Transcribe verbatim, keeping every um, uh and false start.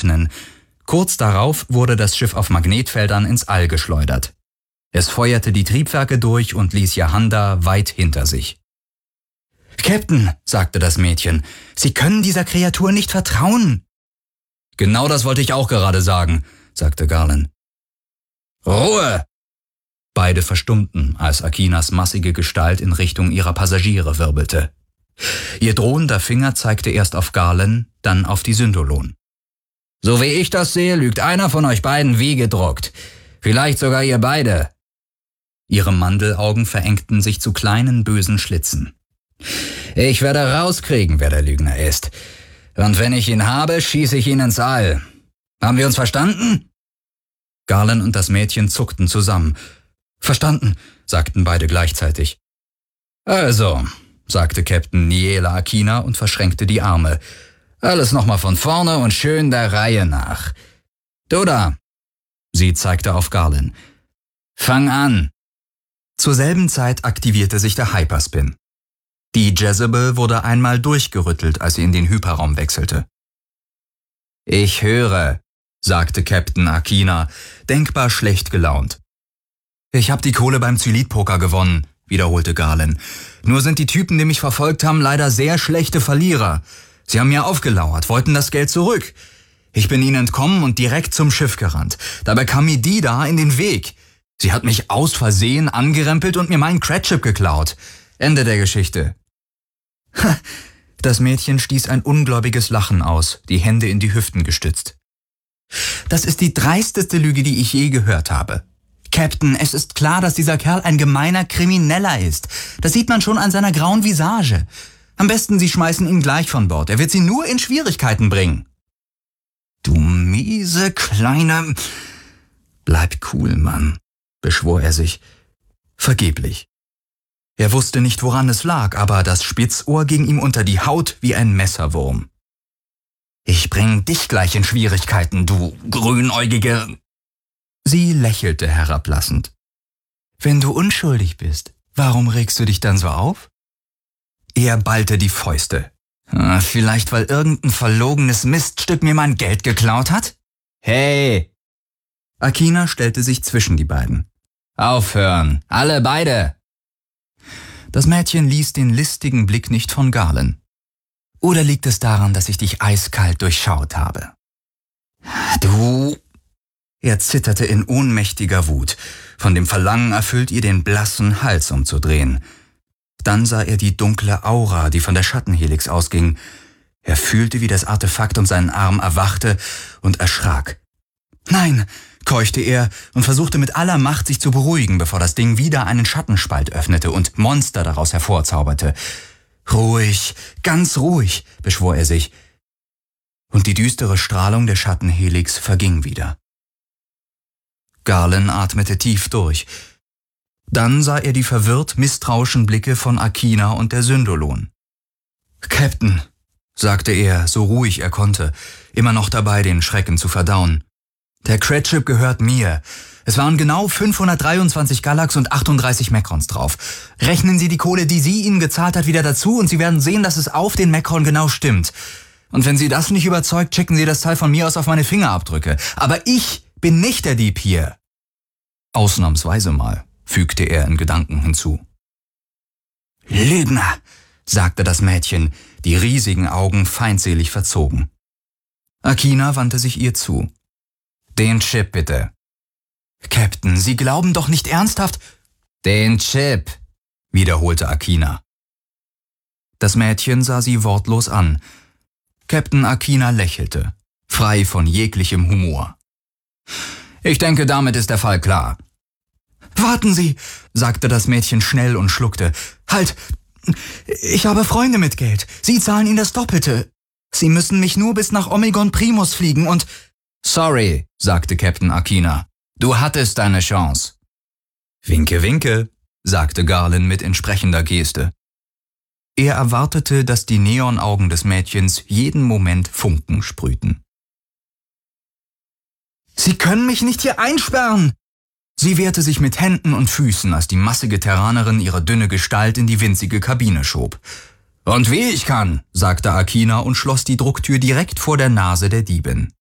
öffnen. Kurz darauf wurde das Schiff auf Magnetfeldern ins All geschleudert. Es feuerte die Triebwerke durch und ließ Jahanda weit hinter sich. »Captain«, sagte das Mädchen, »Sie können dieser Kreatur nicht vertrauen.« »Genau das wollte ich auch gerade sagen«, sagte Garland. »Ruhe!« Beide verstummten, als Akinas massige Gestalt in Richtung ihrer Passagiere wirbelte. Ihr drohender Finger zeigte erst auf Garland, dann auf die Syndolon. »So wie ich das sehe, lügt einer von euch beiden wie gedruckt. Vielleicht sogar ihr beide.« Ihre Mandelaugen verengten sich zu kleinen, bösen Schlitzen. »Ich werde rauskriegen, wer der Lügner ist. Und wenn ich ihn habe, schieße ich ihn ins All. Haben wir uns verstanden?« Garland und das Mädchen zuckten zusammen. »Verstanden«, sagten beide gleichzeitig. »Also«, sagte Captain Niela Akina und verschränkte die Arme. »Alles nochmal von vorne und schön der Reihe nach. Du da«, sie zeigte auf Garland. »Fang an.« Zur selben Zeit aktivierte sich der Hyperspin. Die Jezebel wurde einmal durchgerüttelt, als sie in den Hyperraum wechselte. »Ich höre«, sagte Captain Akina, denkbar schlecht gelaunt. »Ich hab die Kohle beim Zylit-Poker gewonnen«, wiederholte Garland. »Nur sind die Typen, die mich verfolgt haben, leider sehr schlechte Verlierer. Sie haben mir aufgelauert, wollten das Geld zurück. Ich bin ihnen entkommen und direkt zum Schiff gerannt. Dabei kam mir die da in den Weg. Sie hat mich aus Versehen angerempelt und mir meinen Cratchip geklaut. Ende der Geschichte.« Das Mädchen stieß ein ungläubiges Lachen aus, die Hände in die Hüften gestützt. »Das ist die dreisteste Lüge, die ich je gehört habe. Captain, es ist klar, dass dieser Kerl ein gemeiner Krimineller ist. Das sieht man schon an seiner grauen Visage. Am besten, Sie schmeißen ihn gleich von Bord. Er wird Sie nur in Schwierigkeiten bringen.« »Du miese kleine...« »Bleib cool, Mann«, beschwor er sich. Vergeblich. Er wusste nicht, woran es lag, aber das Spitzohr ging ihm unter die Haut wie ein Messerwurm. »Ich bring dich gleich in Schwierigkeiten, du grünäugige...« Sie lächelte herablassend. »Wenn du unschuldig bist, warum regst du dich dann so auf?« Er ballte die Fäuste. »Vielleicht, weil irgendein verlogenes Miststück mir mein Geld geklaut hat?« »Hey!« Akina stellte sich zwischen die beiden. »Aufhören! Alle beide!« Das Mädchen ließ den listigen Blick nicht von Garland. »Oder liegt es daran, dass ich dich eiskalt durchschaut habe?« »Du...« Er zitterte in ohnmächtiger Wut. Von dem Verlangen erfüllt ihr den blassen Hals umzudrehen. Dann sah er die dunkle Aura, die von der Schattenhelix ausging. Er fühlte, wie das Artefakt um seinen Arm erwachte und erschrak. »Nein«, keuchte er und versuchte mit aller Macht, sich zu beruhigen, bevor das Ding wieder einen Schattenspalt öffnete und Monster daraus hervorzauberte. »Ruhig, ganz ruhig«, beschwor er sich. Und die düstere Strahlung der Schattenhelix verging wieder. Garland atmete tief durch. Dann sah er die verwirrt misstrauischen Blicke von Akina und der Syndolon. »Captain«, sagte er, so ruhig er konnte, immer noch dabei, den Schrecken zu verdauen. »Der Cratchip gehört mir. Es waren genau fünfhundertdreiundzwanzig Galax und achtunddreißig Mekrons drauf. Rechnen Sie die Kohle, die sie Ihnen gezahlt hat, wieder dazu und Sie werden sehen, dass es auf den Mekron genau stimmt. Und wenn Sie das nicht überzeugt, checken Sie das Teil von mir aus auf meine Fingerabdrücke. Aber ich bin nicht der Dieb hier.« »Ausnahmsweise mal«, fügte er in Gedanken hinzu. »Lügner«, sagte das Mädchen, die riesigen Augen feindselig verzogen. Akina wandte sich ihr zu. »Den Chip bitte.« »Captain, Sie glauben doch nicht ernsthaft?« »Den Chip«, wiederholte Akina. Das Mädchen sah sie wortlos an. Captain Akina lächelte, frei von jeglichem Humor. »Ich denke, damit ist der Fall klar.« »Warten Sie«, sagte das Mädchen schnell und schluckte. »Halt! Ich habe Freunde mit Geld. Sie zahlen Ihnen das Doppelte. Sie müssen mich nur bis nach Omegon Primus fliegen und...« »Sorry«, sagte Captain Akina. »Du hattest deine Chance.« »Winke, winke«, sagte Garland mit entsprechender Geste. Er erwartete, dass die Neonaugen des Mädchens jeden Moment Funken sprühten. »Sie können mich nicht hier einsperren!« Sie wehrte sich mit Händen und Füßen, als die massige Terranerin ihre dünne Gestalt in die winzige Kabine schob. »Und wie ich kann«, sagte Akina und schloss die Drucktür direkt vor der Nase der Diebin.